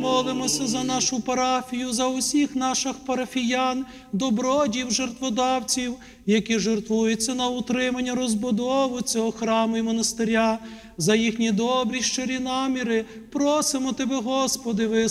молимося за нашу парафію, за усіх наших парафіян, добродіїв, жертводавців, які жертвуються на утримання, розбудову цього храму і монастиря. За їхні добрі, щирі наміри просимо Тебе, Господи, вислухай